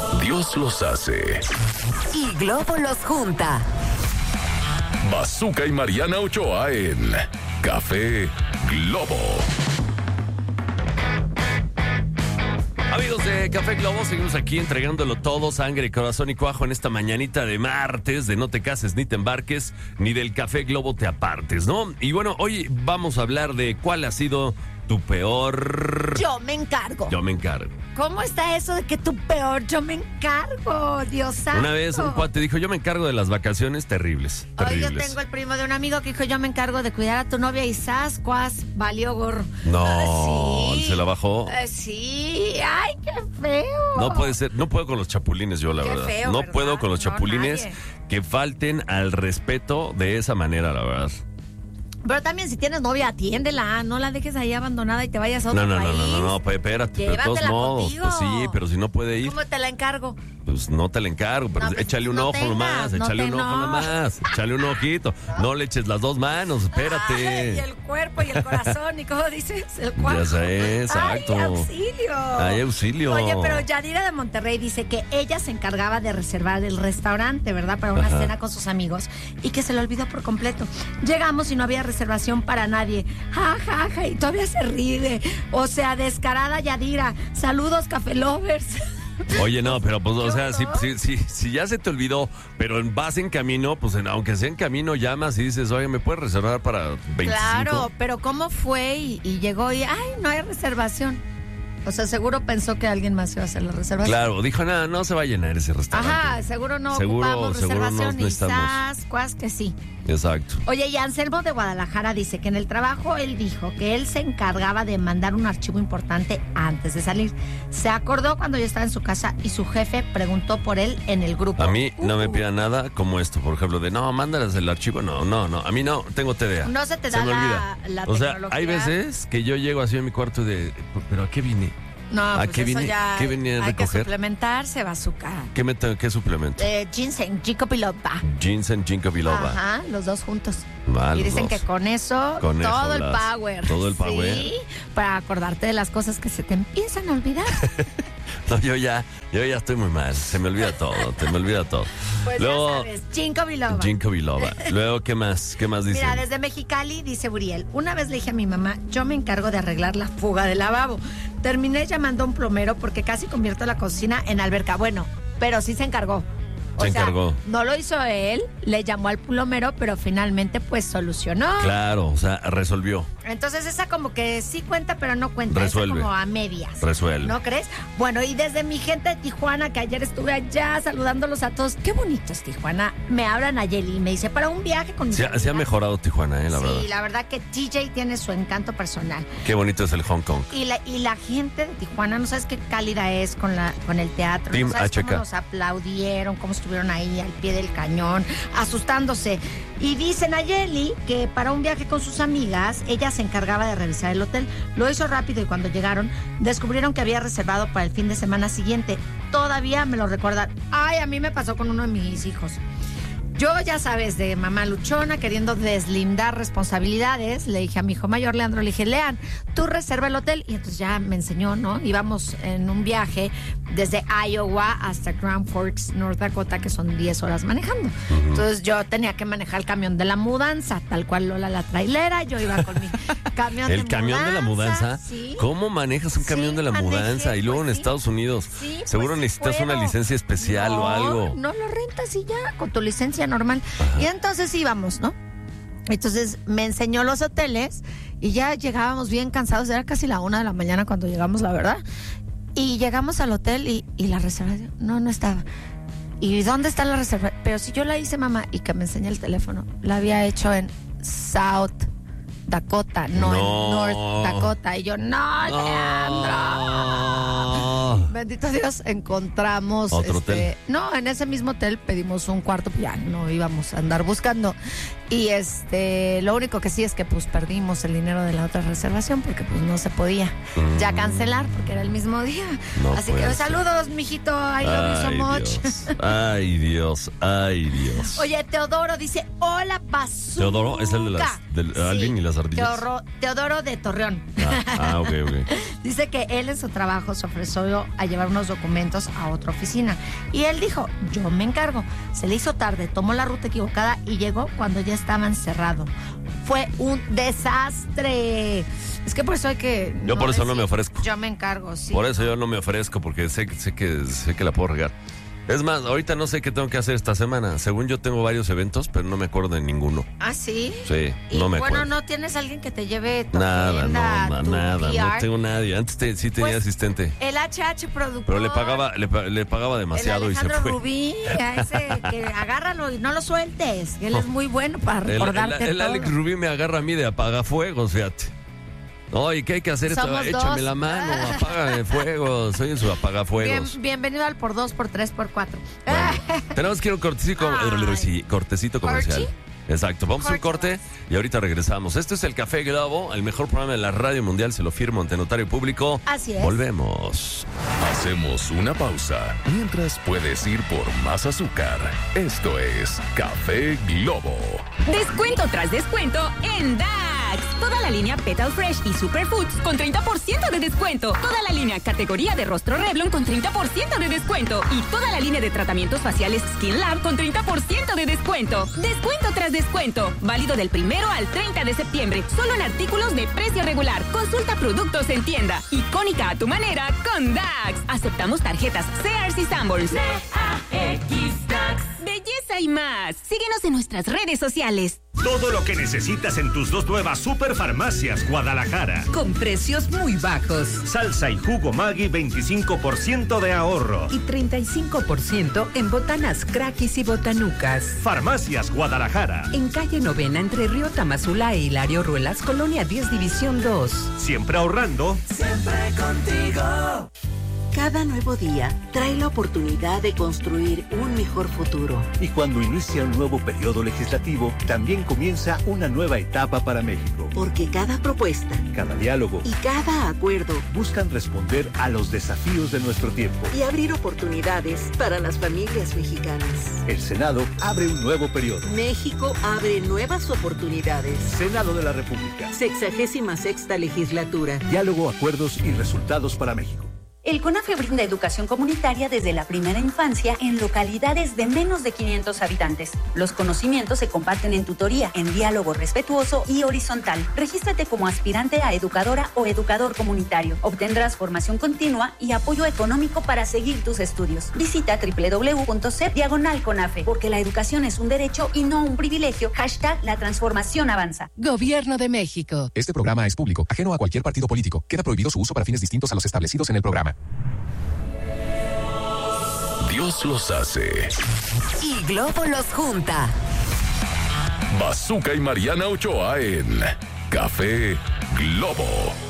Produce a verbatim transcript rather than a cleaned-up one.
Dios los hace y Globo los junta. Bazooka y Mariana Ochoa en Café Globo. Amigos de Café Globo, seguimos aquí entregándolo todo, sangre, corazón y cuajo en esta mañanita de martes, de no te cases ni te embarques, ni del Café Globo te apartes, ¿no? Y bueno, hoy vamos a hablar de cuál ha sido tu peor... Yo me encargo. Yo me encargo. ¿Cómo está eso de que tu peor yo me encargo? Dios santo. Una vez un cuate dijo, yo me encargo de las vacaciones terribles, terribles. Hoy yo tengo el primo de un amigo que dijo, yo me encargo de cuidar a tu novia y sascuas, valió gorro. No, ah, sí. ¿Se la bajó? Eh, sí, ay, qué feo. No puede ser, no puedo con los chapulines yo, la qué verdad. Feo, no ¿verdad? puedo con los no, chapulines nadie. que falten al respeto de esa manera, la verdad. Pero también si tienes novia, atiéndela, no la dejes ahí abandonada y te vayas a otro No, no, país. no, no, no, no, espérate, pero de todos Llévatela modos, contigo. pues sí, pero si no puede ir, ¿Cómo te la encargo? pues no te la encargo, pero No, pues, échale un no ojo tengas, nomás, no échale te un ojo no. nomás, échale un ojito, no le eches las dos manos, espérate. Ay, y el cuerpo y el corazón, ¿y cómo dices? El cuerpo. Ya sé, exacto. Ay, auxilio. Ay, auxilio. Oye, pero Yadira de Monterrey dice que ella se encargaba de reservar el restaurante, ¿verdad? Para una Ajá. cena con sus amigos y que se le olvidó por completo. Llegamos y no había reservación para nadie. Ja, ja, ja, y todavía se ríe. O sea, descarada Yadira. Saludos, Café Lovers. Oye, no, pero pues, o ¿Qué sea, si, horror? si, si, si ya se te olvidó, pero vas en camino, pues en- aunque sea en camino, llamas y dices, oye, ¿me puedes reservar para veinticinco? Claro, pero ¿cómo fue? Y, y llegó y, ay, no hay reservación. O sea, seguro pensó que alguien más iba a hacer la reservación. Claro, dijo, nada, no se va a llenar ese restaurante. Ajá, seguro no Seguro- ocupamos seguro reservación no y necesitamos. sascuas que sí. Exacto. Oye, y Anselmo de Guadalajara dice que en el trabajo él dijo que él se encargaba de mandar un archivo importante antes de salir. Se acordó cuando yo estaba en su casa y su jefe preguntó por él en el grupo. A mí no me Uh, pidan nada como esto, por ejemplo, de no, mándales el archivo. No, no, no. A mí no, tengo T D A. No se te da me la- olvida. la O sea, tecnología. hay veces que yo llego así en mi cuarto de, ¿pero a qué vine? No, ¿A pues qué eso vine- ya qué venía a hay que recoger? suplementarse, bazooka. ¿Qué, me tengo- qué suplemento? Eh, ginseng, ginkgo biloba. Ginseng, ginkgo biloba. Ajá, los dos juntos. Va, Y los dicen dos. que con eso, Con eso todo el las- power. todo el power. Sí, para acordarte de las cosas que se te empiezan a olvidar. No, yo ya, yo ya estoy muy mal. Se me olvida todo, te me olvida todo. Pues Luego, ya sabes, ginkgo biloba. ginkgo biloba. Luego, ¿qué más? ¿Qué más dicen? Mira, desde Mexicali, dice Uriel, una vez le dije a mi mamá, yo me encargo de arreglar la fuga del lavabo. Terminé llamando a un plomero porque casi convierto la cocina en alberca. Bueno, pero sí se encargó. O Se sea, encargó. no lo hizo él, le llamó al plomero, pero finalmente pues solucionó. Claro, o sea, resolvió. Entonces esa como que sí cuenta, pero no cuenta. Resuelve. Esa como a medias. Resuelve. ¿No crees? Bueno, y desde mi gente de Tijuana, que ayer estuve allá saludándolos a todos. Qué bonito es Tijuana. Me hablan a Yeli y me dice, para un viaje con mis Se, ha- se ha amigas". mejorado Tijuana, eh, la sí, verdad. la verdad que T J tiene su encanto personal. Qué bonito es el Hong Kong. Y la, y la gente de Tijuana, no sabes qué cálida es con, la, con el teatro. Team no sabes H K. cómo nos aplaudieron, cómo estuvieron ahí al pie del cañón, asustándose. Y dicen a Yeli que para un viaje con sus amigas, ella se encargaba de revisar el hotel. Lo hizo rápido y cuando llegaron, descubrieron que había reservado para el fin de semana siguiente. Todavía me lo recuerdan. Ay, a mí me pasó con uno de mis hijos. Yo, ya sabes, de mamá luchona, queriendo deslindar responsabilidades, le dije a mi hijo mayor, Leandro, le dije, Lean, tú reserva el hotel. Y entonces ya me enseñó, ¿no? Íbamos en un viaje desde Iowa hasta Grand Forks, North Dakota, que son diez horas manejando. Uh-huh. Entonces yo tenía que manejar el camión de la mudanza, tal cual Lola la trailera, yo iba con mi camión ¿El de camión mudanza. de la mudanza? Sí. ¿Cómo manejas un camión Sí, de la manejé, mudanza? Y luego pues en sí. Estados Unidos. Sí, Seguro pues sí necesitas puedo. una licencia especial no, o algo. No lo rentas y ya, con tu licencia normal. Ajá. Y entonces íbamos, ¿no? Entonces me enseñó los hoteles y ya llegábamos bien cansados. Era casi la una de la mañana cuando llegamos, la verdad. Y llegamos al hotel y, y la reservación, no, no estaba. ¿Y dónde está la reservación? Pero si yo la hice, mamá, y que me enseñé el teléfono, la había hecho en South Dakota, no, No. en North Dakota. Y yo, no, Leandro. Bendito Dios, encontramos ¿Otro este, hotel? No, en ese mismo hotel pedimos un cuarto, ya no íbamos a andar buscando. Y este, lo único que sí es que pues perdimos el dinero de la otra reservación porque pues no se podía Mm. ya cancelar porque era el mismo día. No Así puede que ser. saludos, mijito, I love you so Ay, much. Dios. Ay, Dios. Ay, Dios. Oye, Teodoro dice, hola, bazooka. Teodoro es el de las del Sí, Alvin y las ardillas. Teodoro, Teodoro de Torreón. Ah, ah, ok, ok. Dice que él en su trabajo se ofreció a llevar unos documentos a otra oficina. Y él dijo, yo me encargo. Se le hizo tarde, tomó la ruta equivocada y llegó cuando ya estaban cerrados. Fue un desastre. Es que por eso hay que... Yo no por eso decir, no me ofrezco. Yo me encargo, sí. Por eso yo no me ofrezco, porque sé, sé, que, sé que la puedo regar. Es más, ahorita no sé qué tengo que hacer esta semana. Según yo tengo varios eventos, pero no me acuerdo de ninguno. ¿Ah, sí? Sí, y no me bueno, acuerdo. ¿no tienes alguien que te lleve tu Nada, agenda, no, tu nada, P R? no tengo nadie. Antes te, sí tenía Pues, asistente. El H H productor. Pero le pagaba, le, pa- le pagaba demasiado el y se Alejandro fue. Rubí, a ese que agárralo y no lo sueltes. Él es muy bueno para El, el, recordarte el todo. Alex Rubí me agarra a mí de apagafuegos, fíjate. No, ¿y qué hay que hacer? Esto? Somos Échame dos. la mano, apágame fuego. Soy su apagafuegos. Bien, bienvenido al por dos, por tres, por cuatro. Bueno, tenemos que ir a un cortecito, Ay. cortecito comercial. ¿Corchi? Exacto, vamos a un Corte. corte y ahorita regresamos. Este es el Café Globo, el mejor programa de la radio mundial, se lo firmo ante notario público. Así es. Volvemos. Hacemos una pausa mientras puedes ir por más azúcar. Esto es Café Globo. Descuento tras descuento en Dax. Toda la línea Petal Fresh y Superfoods con treinta por ciento de descuento. Toda la línea categoría de rostro Revlon con treinta por ciento de descuento. Y toda la línea de tratamientos faciales Skin Lab con treinta por ciento de descuento. Descuento tras descuento. Válido del primero al treinta de septiembre. Solo en artículos de precio regular. Consulta productos en tienda. Icónica a tu manera con Dax. Aceptamos tarjetas Sears y Sanborns. D A X Dax. Belleza y más. Síguenos en nuestras redes sociales. Todo lo que necesitas en tus dos nuevas Superfarmacias Guadalajara. Con precios muy bajos. Salsa y jugo Maggi, veinticinco por ciento de ahorro. Y treinta y cinco por ciento en botanas Crackis y botanucas. Farmacias Guadalajara. En calle Novena, entre Río Tamazula e Hilario Ruelas, Colonia diez, División dos. Siempre ahorrando. Cada nuevo día trae la oportunidad de construir un mejor futuro. Y cuando inicia un nuevo periodo legislativo, también comienza una nueva etapa para México. Porque cada propuesta Cada diálogo y cada acuerdo buscan responder a los desafíos de nuestro tiempo. y abrir oportunidades para las familias mexicanas. El Senado abre un nuevo periodo. México abre nuevas oportunidades. Senado de la República. Sexagésima sexta legislatura. Diálogo, acuerdos y resultados para México. El CONAFE brinda educación comunitaria desde la primera infancia en localidades de menos de quinientos habitantes. Los conocimientos se comparten en tutoría, en diálogo respetuoso y horizontal. Regístrate como aspirante a educadora o educador comunitario. Obtendrás formación continua y apoyo económico para seguir tus estudios. Visita doble u doble u doble u punto c e p diagonal CONAFE, porque la educación es un derecho y no un privilegio. Hashtag la transformación avanza. Gobierno de México. Este programa es público, ajeno a cualquier partido político. Queda prohibido su uso para fines distintos a los establecidos en el programa. Dios los hace. Y Globo los junta. Bazooka y Mariana Ochoa en Café Globo.